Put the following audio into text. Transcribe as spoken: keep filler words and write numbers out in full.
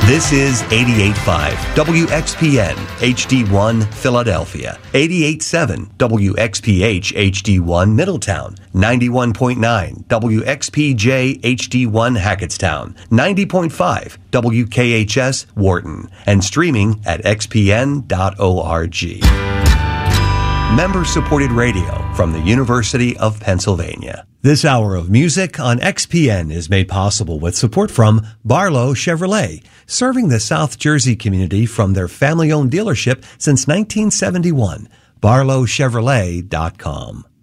This is eighty-eight point five W X P N H D one Philadelphia, eighty-eight point seven W X P H H D one Middletown, ninety-one point nine W X P J H D one Hackettstown, ninety point five W K H S Wharton, and streaming at x p n dot org. Member-supported radio from the University of Pennsylvania. This hour of music on X P N is made possible with support from Barlow Chevrolet, serving the South Jersey community from their family-owned dealership since nineteen seventy-one. barlow chevrolet dot com.